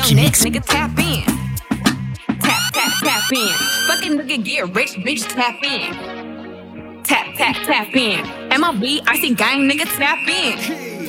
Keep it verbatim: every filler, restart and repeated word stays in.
Funky Mix. Nigga tap in. Tap, tap, tap in. Fucking nigga get rich, bitch tap in. Tap, tap, tap in. M L B, I see gang, nigga tap in.